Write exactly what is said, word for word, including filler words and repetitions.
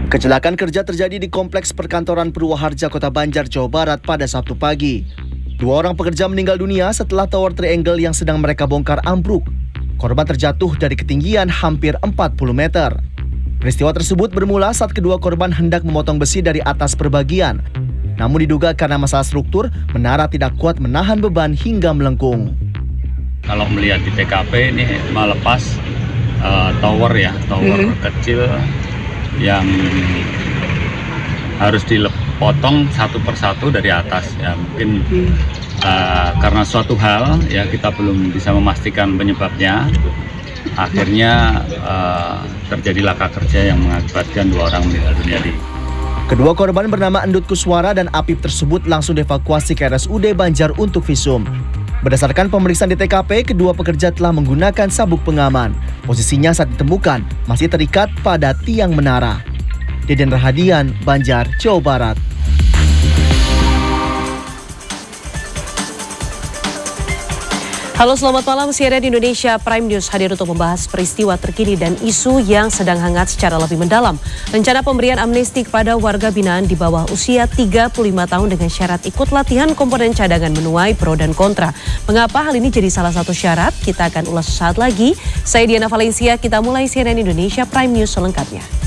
Kecelakaan kerja terjadi di Kompleks Perkantoran Purwaharja, Kota Banjar, Jawa Barat pada Sabtu pagi. Dua orang pekerja meninggal dunia setelah tower triangle yang sedang mereka bongkar ambruk. Korban terjatuh dari ketinggian hampir empat puluh meter. Peristiwa tersebut bermula saat kedua korban hendak memotong besi dari atas perbagian. Namun diduga karena masalah struktur, menara tidak kuat menahan beban hingga melengkung. Kalau melihat di T K P ini melepas uh, tower ya, tower mm-hmm. kecil yang harus dipotong satu persatu dari atas ya. Mungkin uh, karena suatu hal ya kita belum bisa memastikan penyebabnya. Akhirnya uh, terjadi laka kerja yang mengakibatkan dua orang meninggal dunia di. Kedua korban bernama Endut Kuswara dan Apip tersebut langsung dievakuasi ke R S U D Banjar untuk visum. Berdasarkan pemeriksaan di T K P, kedua pekerja telah menggunakan sabuk pengaman. Posisinya saat ditemukan masih terikat pada tiang menara. Deden Rahadian, Banjar, Jawa Barat. Halo, selamat malam. C N N Indonesia Prime News hadir untuk membahas peristiwa terkini dan isu yang sedang hangat secara lebih mendalam. Rencana pemberian amnesti kepada warga binaan di bawah usia tiga puluh lima tahun dengan syarat ikut latihan komponen cadangan menuai pro dan kontra. Mengapa hal ini jadi salah satu syarat? Kita akan ulas sesaat lagi. Saya Diana Valencia, kita mulai C N N Indonesia Prime News selengkapnya.